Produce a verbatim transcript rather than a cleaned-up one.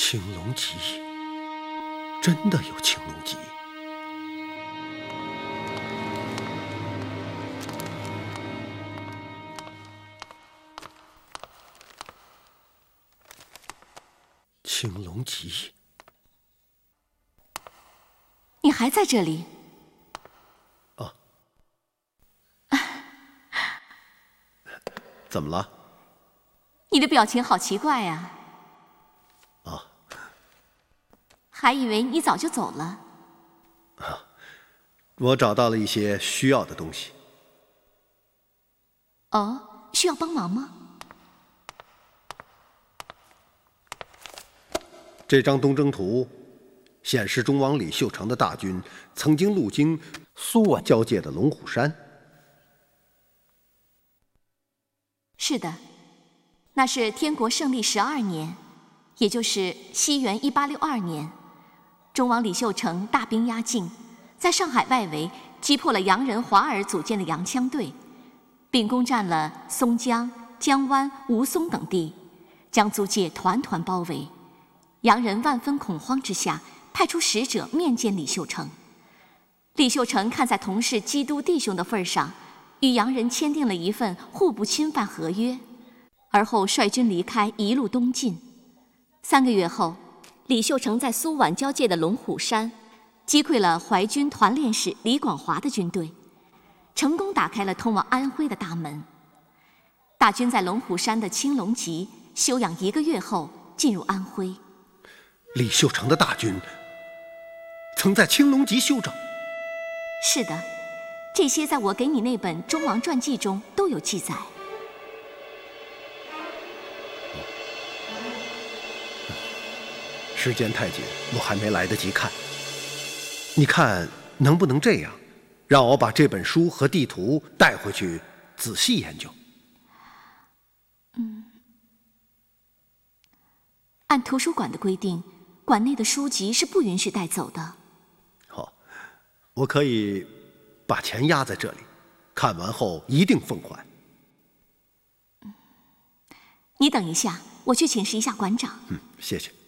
青龙集，真的有青龙集。青龙集， 你还在这里？ 啊？怎么了？ 你的表情好奇怪呀！ 啊？ 还以为你早就走了。 啊，我找到了一些需要的东西。 哦，需要帮忙吗？ 这张东征图显示中王李秀成的大军曾经路经苏皖交界的龙虎山。 是的，那是天国胜利十二年，也就是西元一八六二年，中王李秀成大兵压境，在上海外围击破了洋人华尔组建的洋枪队，并攻占了松江、江湾、吴淞等地，将租界团团包围。洋人万分恐慌之下，派出使者面见李秀成。李秀成看在同是基督弟兄的份上，与洋人签订了一份互不侵犯合约，而后率军离开，一路东进。三个月后，李秀成在苏皖交界的龙虎山击溃了淮军团练使李广华的军队，成功打开了通往安徽的大门。大军在龙虎山的青龙集休养一个月后，进入安徽。 李秀成的大军曾在青龙集休整。 是的，这些在我给你那本《中王传记》中都有记载。 时间太紧，我还没来得及看。你看能不能这样，让我把这本书和地图带回去仔细研究？ 嗯，按图书馆的规定，馆内的书籍是不允许带走的。 好，我可以把钱压在这里，看完后一定奉还。 你等一下，我去请示一下馆长。 嗯，谢谢。